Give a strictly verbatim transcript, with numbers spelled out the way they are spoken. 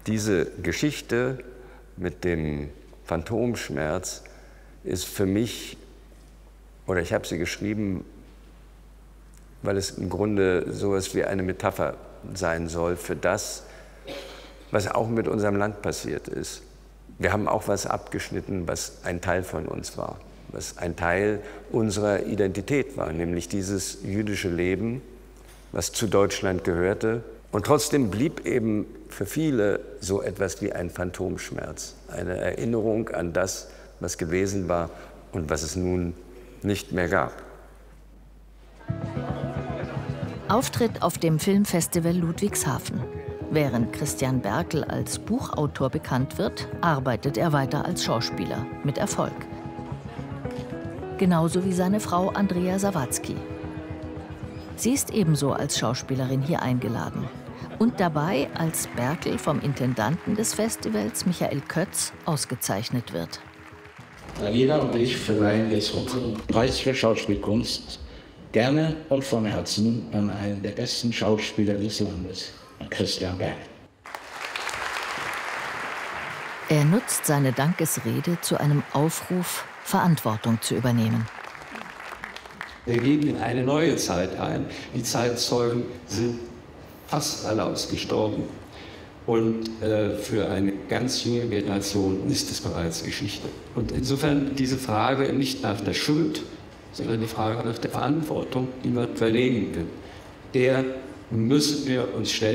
Diese Geschichte mit dem Phantomschmerz ist für mich, oder ich habe sie geschrieben, weil es im Grunde so etwas wie eine Metapher sein soll für das, was auch mit unserem Land passiert ist. Wir haben auch was abgeschnitten, was ein Teil von uns war, was ein Teil unserer Identität war, nämlich dieses jüdische Leben, was zu Deutschland gehörte. Und trotzdem blieb eben für viele so etwas wie ein Phantomschmerz, eine Erinnerung an das, was gewesen war und was es nun nicht mehr gab. Auftritt auf dem Filmfestival Ludwigshafen. Während Christian Berkel als Buchautor bekannt wird, arbeitet er weiter als Schauspieler, mit Erfolg. Genauso wie seine Frau Andrea Sawatzki. Sie ist ebenso als Schauspielerin hier eingeladen. Und dabei, als Berkel vom Intendanten des Festivals, Michael Kötz, ausgezeichnet wird. Alina und ich verleihen jetzt unseren Preis für Schauspielkunst gerne und von Herzen an einen der besten Schauspieler des Landes, Christian Berkel. Er nutzt seine Dankesrede zu einem Aufruf, Verantwortung zu übernehmen. Wir gehen in eine neue Zeit ein. Die Zeitzeugen sind fast alle ausgestorben. Und äh, für eine ganz junge Generation ist es bereits Geschichte. Und insofern diese Frage nicht nach der Schuld, sondern die Frage nach der Verantwortung, die man verlegen will, der müssen wir uns stellen.